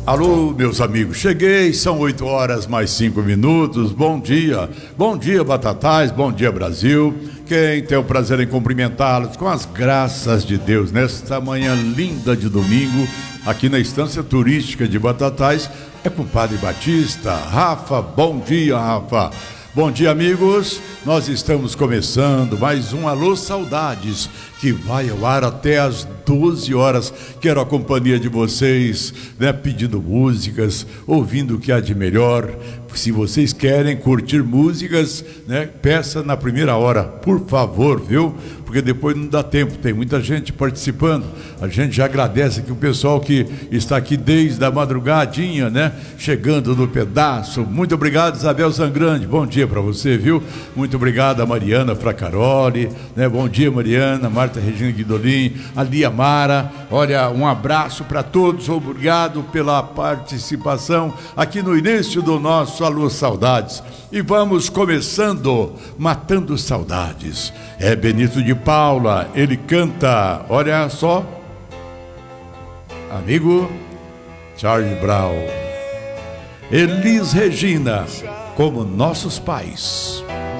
Alô, meus amigos, cheguei, são 8 horas mais 5 minutos, bom dia, Batatais, bom dia, Brasil. Quem tem o prazer em cumprimentá-los com as graças de Deus nesta manhã linda de domingo, aqui na Estância Turística de Batatais, é compadre Batista. Rafa, bom dia, Rafa. Bom dia, amigos, nós estamos começando mais um Alô Saudades, que vai ao ar até às 12 horas. Quero a companhia de vocês, né, pedindo músicas, ouvindo o que há de melhor. Se vocês querem curtir músicas, né, peça na primeira hora, por favor, viu? Porque depois não dá tempo, tem muita gente participando. A gente já agradece aqui o pessoal que está aqui desde a madrugadinha, né, chegando no pedaço. Muito obrigado, Isabel Zangrande, bom dia para você, viu? Muito obrigado a Mariana Fracaroli, né? Bom dia, Mariana, Marta Regina Guidolin, a Lia Mara. Olha, um abraço para todos, obrigado pela participação aqui no início do nosso Alô Saudades. E vamos começando, Matando Saudades. É Benito de Paula, ele canta, olha só, amigo Charlie Brown, Elis Regina, Como Nossos Pais.